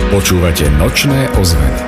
Počúvate Nočné ozveny.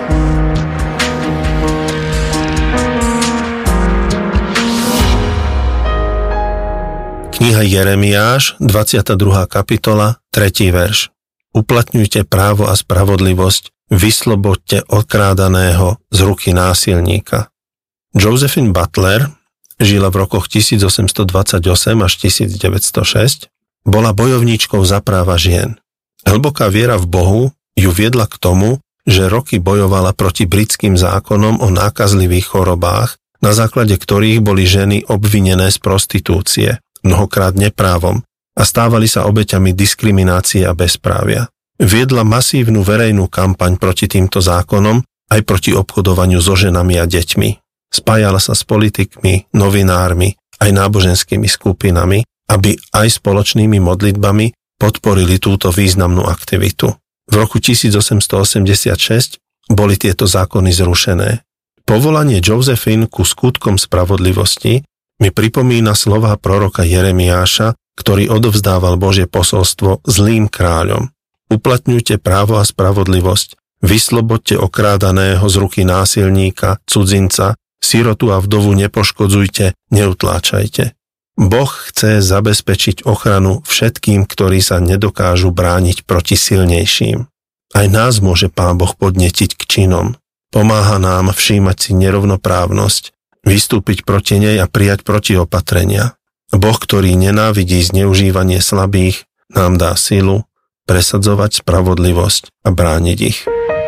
Kniha Jeremiáš, 22. kapitola, 3. verš. Uplatňujte právo a spravodlivosť, vysloboďte okrádaného z ruky násilníka. Josephine Butler žila v rokoch 1828 až 1906, bola bojovníčkou za práva žien. Hlboká viera v Bohu ju viedla k tomu, že roky bojovala proti britským zákonom o nákazlivých chorobách, na základe ktorých boli ženy obvinené z prostitúcie, mnohokrát neprávom, a stávali sa obeťami diskriminácie a bezprávia. Viedla masívnu verejnú kampaň proti týmto zákonom aj proti obchodovaniu so ženami a deťmi. Spájala sa s politikmi, novinármi, aj náboženskými skupinami, aby aj spoločnými modlitbami podporili túto významnú aktivitu. V roku 1886 boli tieto zákony zrušené. Povolanie Josephine ku skutkom spravodlivosti mi pripomína slová proroka Jeremiáša, ktorý odovzdával Božie posolstvo zlým kráľom. Uplatňujte právo a spravodlivosť, vyslobodte okrádaného z ruky násilníka, cudzinca, sirotu a vdovu nepoškodzujte, neutláčajte. Boh chce zabezpečiť ochranu všetkým, ktorí sa nedokážu brániť proti silnejším. Aj nás môže Pán Boh podnetiť k činom. Pomáha nám všímať si nerovnoprávnosť, vystúpiť proti nej a prijať protiopatrenia. Boh, ktorý nenávidí zneužívanie slabých, nám dá silu presadzovať spravodlivosť a brániť ich.